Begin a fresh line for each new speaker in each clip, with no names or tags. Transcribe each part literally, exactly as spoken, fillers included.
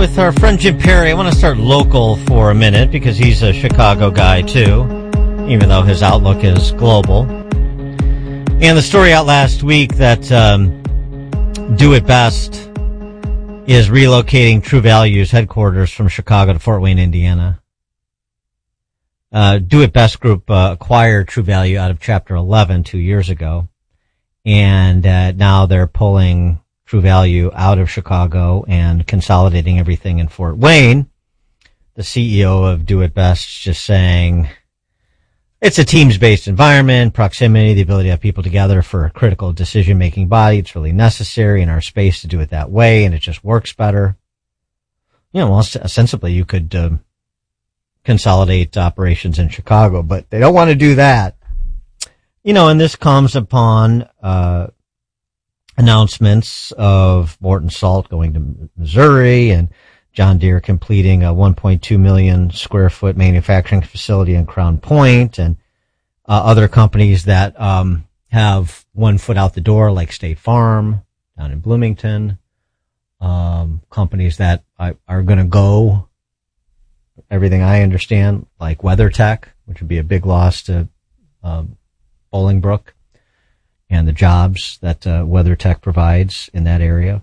with our friend Jim Perry. I want to start local for a minute because he's a Chicago guy too, even though his outlook is global. And the story out last week that um, Do It Best is relocating True Value's headquarters from Chicago to Fort Wayne, Indiana. Uh, Do It Best Group uh, acquired True Value out of Chapter eleven two years ago, and uh, now they're pulling True Value out of Chicago and consolidating everything in Fort Wayne. The C E O of Do It Best just saying it's a teams-based environment, proximity, the ability to have people together for a critical decision-making body. It's really necessary in our space to do it that way, and it just works better. You know, well, sensibly you could uh, consolidate operations in Chicago, but they don't want to do that. You know, and this comes upon uh announcements of Morton Salt going to Missouri and John Deere completing a one point two million square foot manufacturing facility in Crown Point, and uh, other companies that um have one foot out the door, like State Farm down in Bloomington, um companies that are, are going to go, everything I understand, like WeatherTech, which would be a big loss to um, Bolingbrook and the jobs that uh, WeatherTech provides in that area,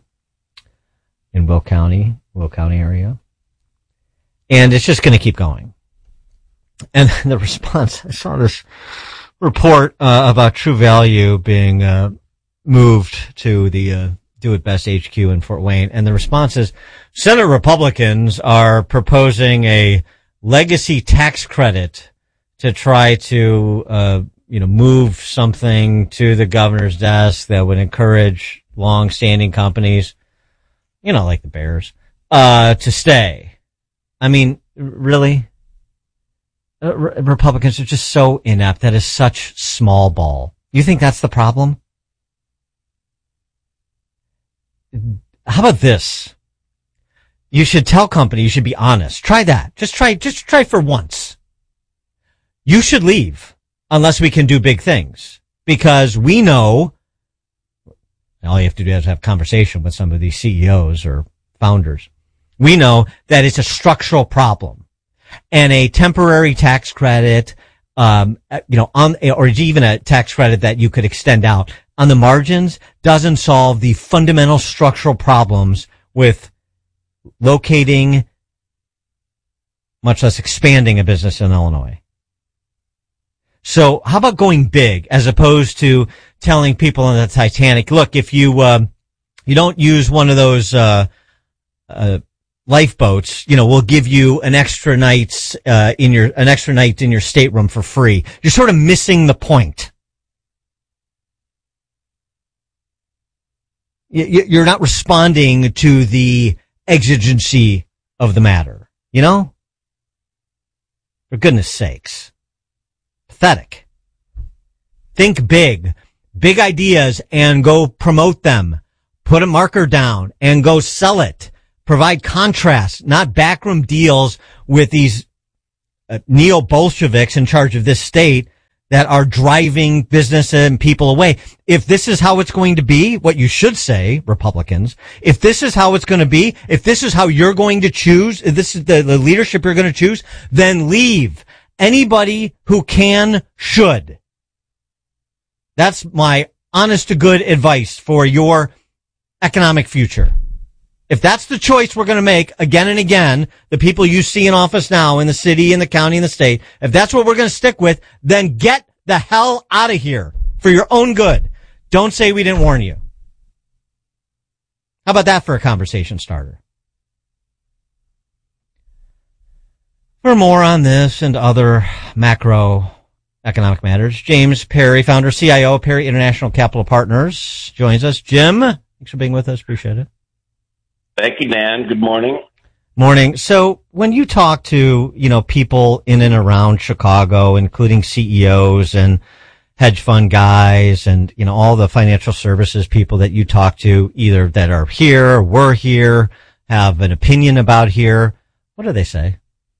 in Will County, Will County area. And it's just going to keep going. And the response, I saw this report uh, about True Value being uh, moved to the uh, Do It Best H Q in Fort Wayne. And the response is, Senate Republicans are proposing a legacy tax credit to try to uh you know, move something to the governor's desk that would encourage long-standing companies, you know, like the Bears, uh, to stay. I mean, really? Uh, Re- Republicans are just so inept. That is such small ball. You think that's the problem? How about this? You should tell companies, you should be honest. Try that. Just try, just try for once. You should leave. Unless we can do big things, because we know all you have to do is have a conversation with some of these C E Os or founders. We know that it's a structural problem, and a temporary tax credit, um, you know, on, or even a tax credit that you could extend out on the margins doesn't solve the fundamental structural problems with locating, much less expanding a business in Illinois. So how about going big as opposed to telling people on the Titanic, look, if you, uh, you don't use one of those, uh, uh, lifeboats, you know, we'll give you an extra nights, uh, in your, an extra night in your stateroom for free. You're sort of missing the point. You're not responding to the exigency of the matter, you know? For goodness sakes. Pathetic. Think big, big ideas, and go promote them. Put a marker down and go sell it. Provide contrast, not backroom deals with these uh, neo-Bolsheviks in charge of this state that are driving business and people away. If this is how it's going to be, what you should say, Republicans, if this is how it's going to be, if this is how you're going to choose, if this is the, the leadership you're going to choose, then leave. Anybody who can should. That's my honest to good advice for your economic future. If that's the choice we're going to make again and again, the people you see in office now in the city, in the county, in the state, if that's what we're going to stick with, then get the hell out of here for your own good. Don't say we didn't warn you. How about that for a conversation starter? For more on this and other macroeconomic matters, James Perry, founder, C I O, Perry International Capital Partners, joins us. Jim, thanks for being with us. Appreciate it.
Thank you, Dan. Good morning.
Morning. So when you talk to, you know, people in and around Chicago, including C E Os and hedge fund guys and, you know, all the financial services people that you talk to, either that are here, were here, have an opinion about here, what do they say?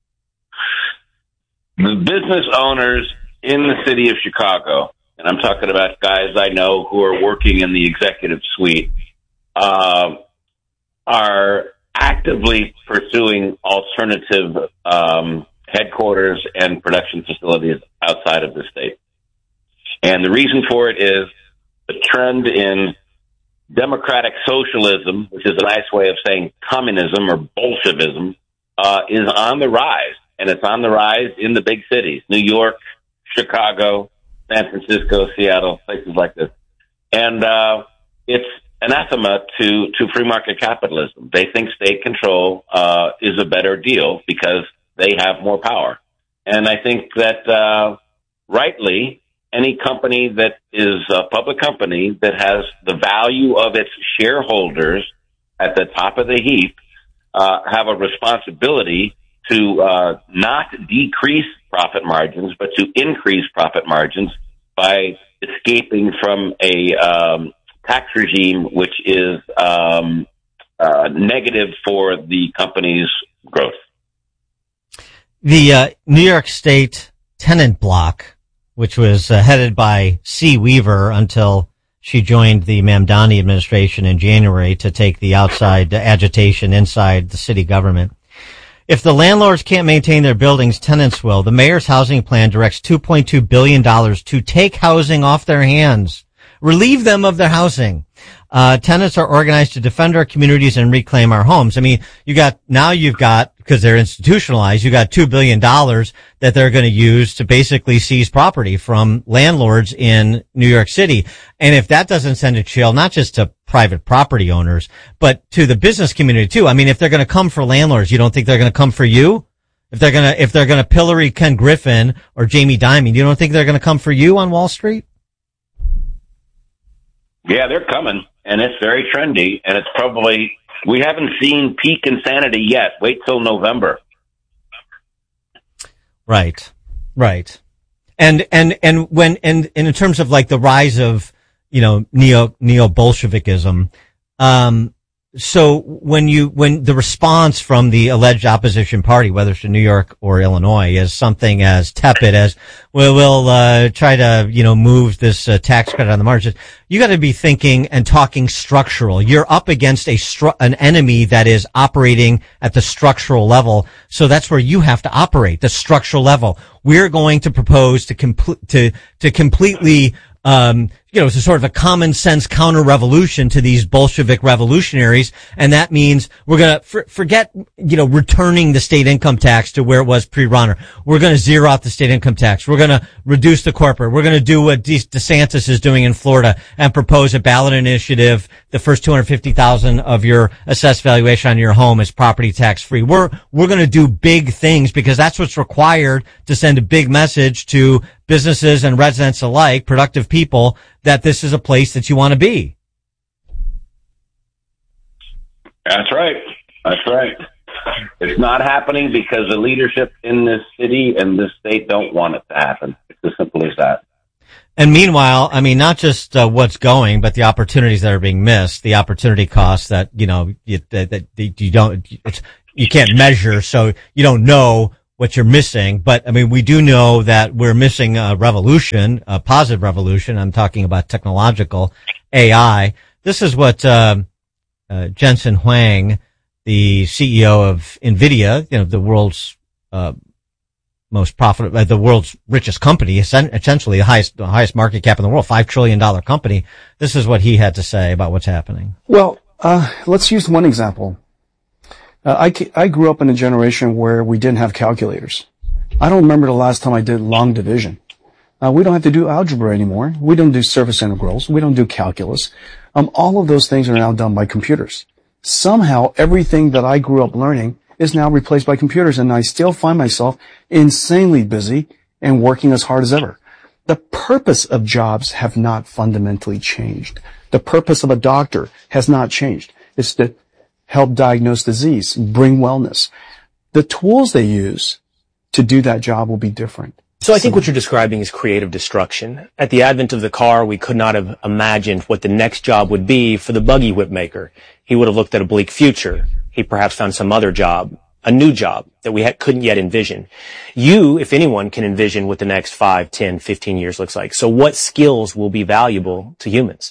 The business owners in the city of Chicago, and I'm talking about guys I know who are working in the executive suite, uh, are actively pursuing alternative um, headquarters and production facilities outside of the state. And the reason for it is the trend in democratic socialism, which is a nice way of saying communism or Bolshevism, uh, is on the rise. And it's on the rise in the big cities, New York, Chicago, San Francisco, Seattle, places like this. And uh, it's anathema to, to free market capitalism. They think state control uh, is a better deal because they have more power. And I think that uh, rightly, any company that is a public company that has the value of its shareholders at the top of the heap uh, have a responsibility to uh, not decrease profit margins, but to increase profit margins by escaping from a um, tax regime which is um, uh, negative for the company's growth.
The uh, New York State tenant block, which was uh, headed by C. Weaver until she joined the Mamdani administration in January to take the outside agitation inside the city government. If the landlords can't maintain their buildings, tenants will. The mayor's housing plan directs two point two billion dollars to take housing off their hands, relieve them of their housing. Uh, tenants are organized to defend our communities and reclaim our homes. I mean, you got, now you've got, because they're institutionalized, you got two billion dollars that they're going to use to basically seize property from landlords in New York City. And if that doesn't send a chill, not just to private property owners, but to the business community too. I mean, if they're going to come for landlords, you don't think they're going to come for you? If they're going to, if they're going to pillory Ken Griffin or Jamie Dimon, you don't think they're going to come for you on Wall Street?
Yeah, they're coming, and it's very trendy, and it's probably, we haven't seen peak insanity yet. Wait till November.
Right, right. And, and, and when, and, and in terms of like the rise of, you know, neo, neo-Bolshevikism, um, so when you, when the response from the alleged opposition party, whether it's in New York or Illinois, is something as tepid as, well, we'll, uh, try to, you know, move this uh, tax credit on the margins, you got to be thinking and talking structural. You're up against a stru- an enemy that is operating at the structural level. So that's where you have to operate, the structural level. We're going to propose to complete, to, to completely, um, you know, it's a sort of a common sense counter revolution to these Bolshevik revolutionaries. And that means we're going to for, forget, you know, returning the state income tax to where it was pre-Ronner. We're going to zero out the state income tax. We're going to reduce the corporate. We're going to do what De- DeSantis is doing in Florida and propose a ballot initiative. The first two hundred fifty thousand of your assessed valuation on your home is property tax free. We're, we're going to do big things because that's what's required to send a big message to businesses and residents alike, productive people, that this is a place that you want to be.
That's right. That's right. It's not happening because the leadership in this city and this state don't want it to happen. It's as simple as that.
And meanwhile, I mean, not just uh, what's going, but the opportunities that are being missed, the opportunity costs that, you know, you, that, that you don't, it's, you can't measure, so you don't know what you're missing. But I mean, we do know that we're missing a revolution, a positive revolution. I'm talking about technological A I. This is what, uh, uh, Jensen Huang, the C E O of NVIDIA, you know, the world's, uh, most profitable, uh, the world's richest company, essentially the highest, the highest market cap in the world, five trillion dollars company. This is what he had to say about what's happening.
Well, uh, let's use one example. Uh, I, I grew up in a generation where we didn't have calculators. I don't remember the last time I did long division. Uh, we don't have to do algebra anymore. We don't do surface integrals. We don't do calculus. Um, all of those things are now done by computers. Somehow, everything that I grew up learning is now replaced by computers, and I still find myself insanely busy and working as hard as ever. The purpose of jobs have not fundamentally changed. The purpose of a doctor has not changed. It's to help diagnose disease, bring wellness. The tools they use to do that job will be different.
So I think what you're describing is creative destruction. At the advent of the car, we could not have imagined what the next job would be for the buggy whip maker. He would have looked at a bleak future. He perhaps found some other job, a new job that we ha- couldn't yet envision. You, if anyone, can envision what the next five, ten, fifteen years looks like. So what skills will be valuable to humans?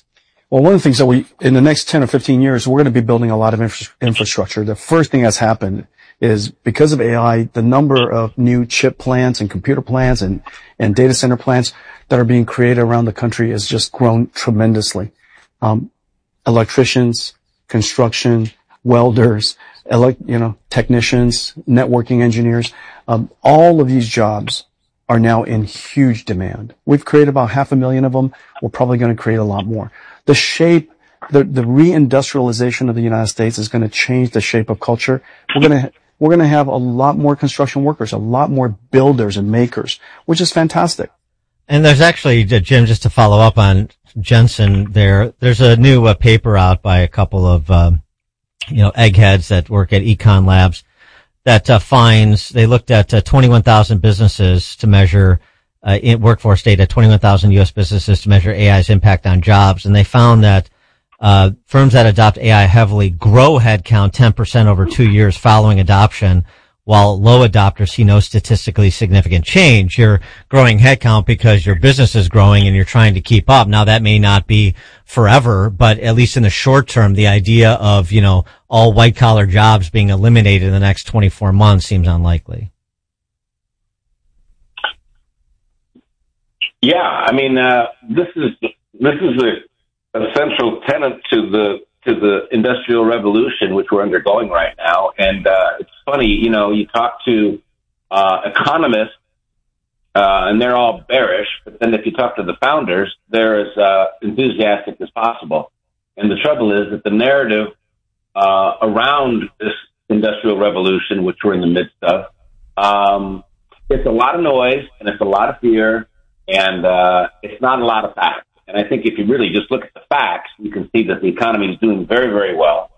Well, one of the things that we, in the next ten or fifteen years, we're going to be building a lot of infra- infrastructure. The first thing that's happened is because of A I, the number of new chip plants and computer plants and, and data center plants that are being created around the country has just grown tremendously. Um, electricians, construction, welders, elect, you know, technicians, networking engineers, um, all of these jobs are now in huge demand. We've created about half a million of them. We're probably going to create a lot more. The shape, the, the reindustrialization of the United States is going to change the shape of culture. We're going to, we're going to have a lot more construction workers, a lot more builders and makers, which is fantastic.
And there's actually, Jim, just to follow up on Jensen there, there's a new uh, paper out by a couple of, um, you know, eggheads that work at Econ Labs that uh, finds, they looked at uh, twenty-one thousand businesses to measure Uh, in workforce data, twenty-one thousand U S businesses to measure A I's impact on jobs. And they found that, uh, firms that adopt A I heavily grow headcount ten percent over two years following adoption, while low adopters see no statistically significant change. You're growing headcount because your business is growing and you're trying to keep up. Now that may not be forever, but at least in the short term, the idea of, you know, all white collar jobs being eliminated in the next twenty-four months seems unlikely.
Yeah, I mean, uh, this is this is a, a central tenet to the to the industrial revolution which we're undergoing right now. And uh, it's funny, you know, you talk to uh, economists, uh, and they're all bearish. But then if you talk to the founders, they're as uh, enthusiastic as possible. And the trouble is that the narrative uh, around this industrial revolution, which we're in the midst of, um, it's a lot of noise and it's a lot of fear. And uh, it's not a lot of facts. And I think if you really just look at the facts, you can see that the economy is doing very, very well.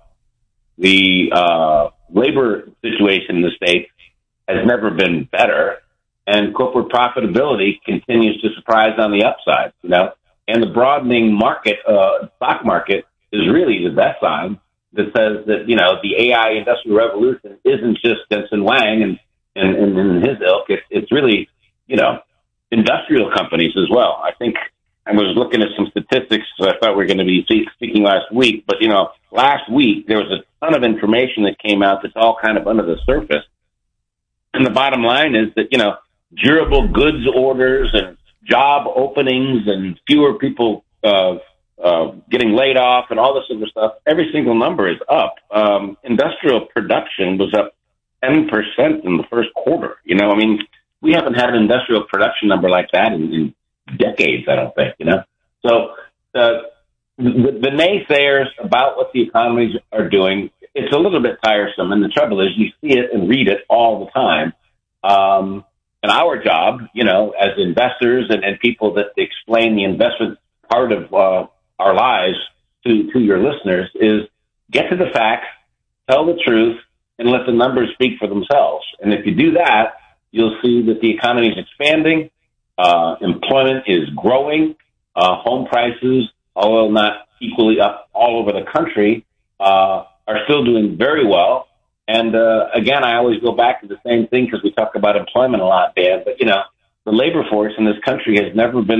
The uh, labor situation in the States has never been better. And corporate profitability continues to surprise on the upside, you know. And the broadening market, uh, stock market, is really the best sign that says that, you know, the A I industrial revolution isn't just Jensen Huang and, and, and his ilk. It's, it's really, you know, industrial companies as well. I think I was looking at some statistics that I thought we were going to be speaking last week, but, you know, last week there was a ton of information that came out that's all kind of under the surface. And the bottom line is that, you know, durable goods orders and job openings and fewer people uh, uh, getting laid off and all this other stuff, every single number is up. Um, industrial production was up ten percent in the first quarter. You know, I mean, we haven't had an industrial production number like that in, in decades, I don't think, you know. So uh, the, the naysayers about what the economies are doing, it's a little bit tiresome. And the trouble is you see it and read it all the time. Um, and our job, you know, as investors and, and people that explain the investment part of uh, our lives to, to your listeners is get to the facts, tell the truth, and let the numbers speak for themselves. And if you do that, you'll see that the economy is expanding, uh, employment is growing, uh, home prices, although not equally up all over the country, uh, are still doing very well. And, uh, again, I always go back to the same thing because we talk about employment a lot, Dan, but, you know, the labor force in this country has never been